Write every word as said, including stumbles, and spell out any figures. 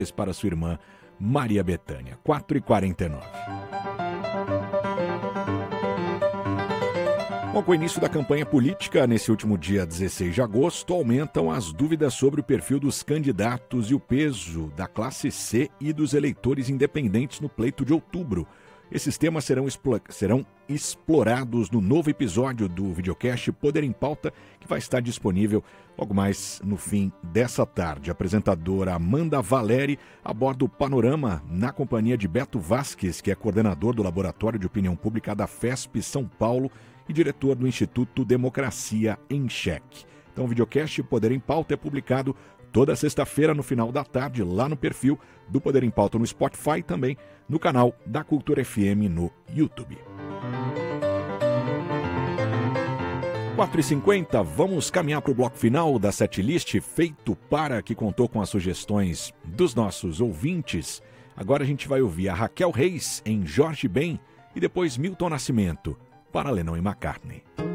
para sua irmã Maria Bethânia. quatro e quarenta e nove. Bom, com o início da campanha política, nesse último dia dezesseis de agosto, aumentam as dúvidas sobre o perfil dos candidatos e o peso da classe C e dos eleitores independentes no pleito de outubro. Esses temas serão, explo- serão explorados no novo episódio do videocast Poder em Pauta, que vai estar disponível logo mais no fim dessa tarde. A apresentadora Amanda Valeri aborda o panorama na companhia de Beto Vasques, que é coordenador do Laboratório de Opinião Pública da FESP São Paulo e diretor do Instituto Democracia em Cheque. Então o videocast Poder em Pauta é publicado toda sexta-feira no final da tarde lá no perfil do Poder em Pauta no Spotify e também no canal da Cultura F M no YouTube. quatro e cinquenta, vamos caminhar para o bloco final da setlist feito para, que contou com as sugestões dos nossos ouvintes. Agora a gente vai ouvir a Raquel Reis em Jorge Ben e depois Milton Nascimento para Lennon e McCartney.